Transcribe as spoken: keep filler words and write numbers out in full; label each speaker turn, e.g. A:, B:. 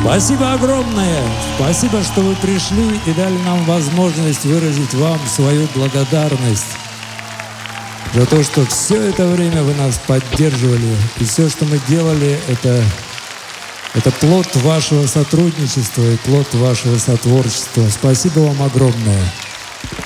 A: Спасибо огромное. Спасибо, что вы пришли и дали нам возможность выразить вам свою благодарность за то, что все это время вы нас поддерживали. И все, что мы делали, это, это плод вашего сотрудничества и плод вашего сотворчества. Спасибо вам огромное.